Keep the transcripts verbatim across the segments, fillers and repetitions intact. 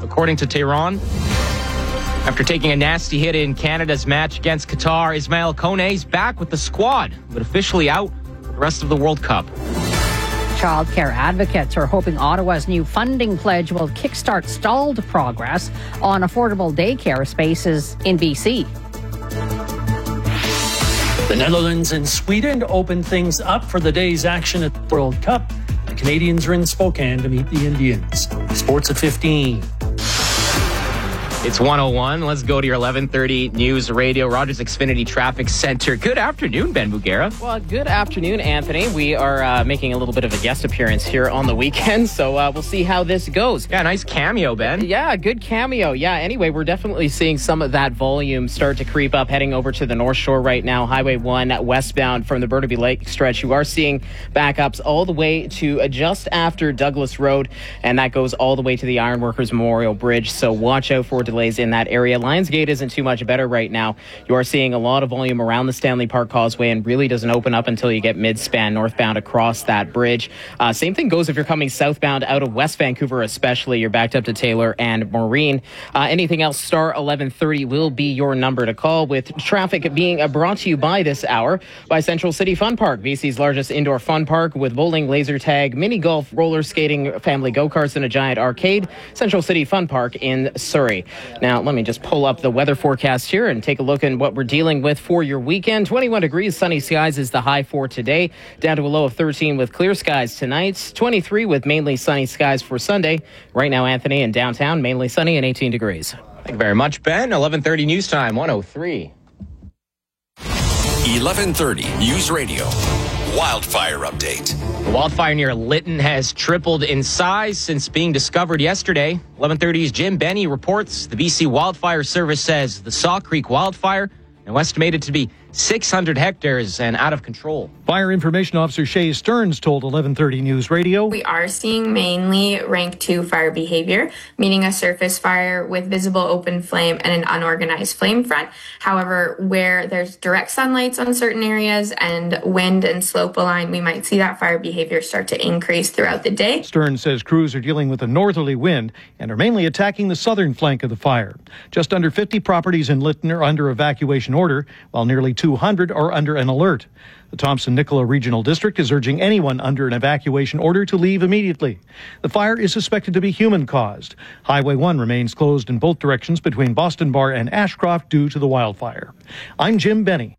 according to Tehran. After taking a nasty hit in Canada's match against Qatar, Ismail Kone is back with the squad, but officially out for the rest of the World Cup. Childcare advocates are hoping Ottawa's new funding pledge will kickstart stalled progress on affordable daycare spaces in B C. The Netherlands and Sweden open things up for the day's action at the World Cup. The Canadians are in Spokane to meet the Indians. Sports at fifteen. It's one oh one. Let's go to your eleven thirty News Radio, Rogers Xfinity Traffic Center. Good afternoon, Ben Bugera. Well, good afternoon, Anthony. We are uh, making a little bit of a guest appearance here on the weekend, so uh, we'll see how this goes. Yeah, nice cameo, Ben. Yeah, good cameo. Yeah, anyway, we're definitely seeing some of that volume start to creep up, heading over to the North Shore right now. Highway one westbound from the Burnaby Lake stretch. You are seeing backups all the way to uh, just after Douglas Road, and that goes all the way to the Ironworkers Memorial Bridge, so watch out for delays in that area. Lionsgate isn't too much better right now. You are seeing a lot of volume around the Stanley Park Causeway and really doesn't open up until you get mid-span northbound across that bridge. Uh, same thing goes if you're coming southbound out of West Vancouver especially. You're backed up to Taylor and Marine. Uh, anything else, star eleven thirty will be your number to call, with traffic being uh, brought to you by this hour by Central City Fun Park, B C's largest indoor fun park with bowling, laser tag, mini golf, roller skating, family go-karts, and a giant arcade. Central City Fun Park in Surrey. Now, let me just pull up the weather forecast here and take a look at what we're dealing with for your weekend. twenty-one degrees, sunny skies is the high for today, down to a low of thirteen with clear skies tonight, twenty-three with mainly sunny skies for Sunday. Right now, Anthony, in downtown, mainly sunny and eighteen degrees. Thank you very much, Ben. eleven thirty News Time, one oh three. eleven thirty News Radio. Wildfire update. The wildfire near Lytton has tripled in size since being discovered yesterday. eleven thirty's Jim Benny reports the B C Wildfire Service says the Saw Creek wildfire now estimated to be six hundred hectares and out of control. Fire Information Officer Shay Stearns told eleven thirty News Radio. We are seeing mainly rank two fire behavior, meaning a surface fire with visible open flame and an unorganized flame front. However, where there's direct sunlight on certain areas and wind and slope align, we might see that fire behavior start to increase throughout the day. Stearns says crews are dealing with a northerly wind and are mainly attacking the southern flank of the fire. Just under fifty properties in Lytton are under evacuation order, while nearly two hundred are under an alert. The Thompson-Nicola Regional District is urging anyone under an evacuation order to leave immediately. The fire is suspected to be human-caused. Highway one remains closed in both directions between Boston Bar and Ashcroft due to the wildfire. I'm Jim Benny.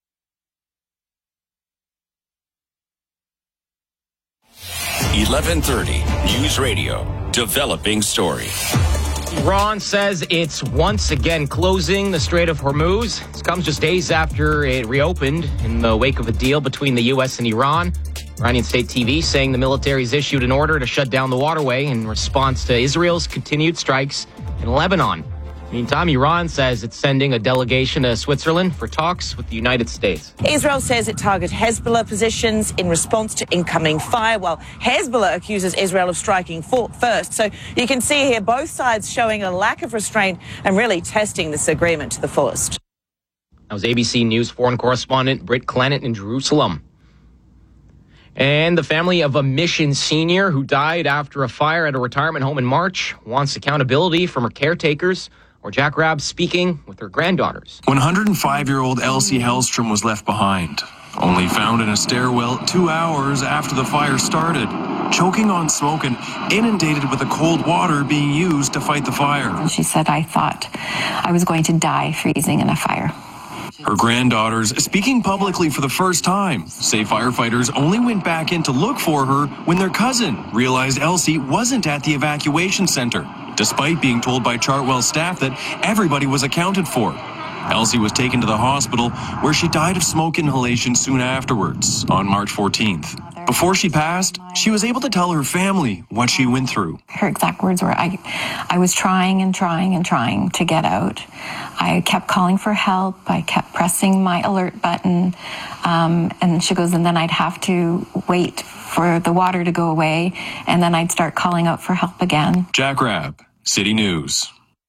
eleven thirty News Radio. Developing story. Iran says it's once again closing the Strait of Hormuz. This comes just days after it reopened in the wake of a deal between the U S and Iran. Iranian state T V saying the military's issued an order to shut down the waterway in response to Israel's continued strikes in Lebanon. Meantime, Iran says it's sending a delegation to Switzerland for talks with the United States. Israel says it targeted Hezbollah positions in response to incoming fire, while Hezbollah accuses Israel of striking first. So you can see here both sides showing a lack of restraint and really testing this agreement to the fullest. That was A B C News foreign correspondent Britt Clennett in Jerusalem. And the family of a Mission senior who died after a fire at a retirement home in March wants accountability from her caretakers. Or Jack Rabb speaking with her granddaughters. one hundred five-year-old Elsie Hellstrom was left behind, only found in a stairwell two hours after the fire started, choking on smoke and inundated with the cold water being used to fight the fire. She said, I thought I was going to die freezing in a fire. Her granddaughters, speaking publicly for the first time, say firefighters only went back in to look for her when their cousin realized Elsie wasn't at the evacuation center, despite being told by Chartwell staff that everybody was accounted for. Elsie was taken to the hospital, where she died of smoke inhalation soon afterwards, on March fourteenth. Before she passed, she was able to tell her family what she went through. Her exact words were, I, I was trying and trying and trying to get out. I kept calling for help. I kept pressing my alert button. Um, and she goes, and then I'd have to wait for the water to go away, and then I'd start calling out for help again. Jack Rabb, City News.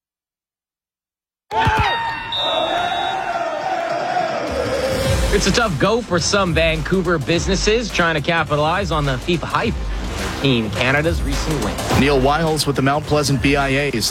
It's a tough go for some Vancouver businesses trying to capitalize on the FIFA hype. Team Canada's recent win. Neil Wiles with the Mount Pleasant B I As.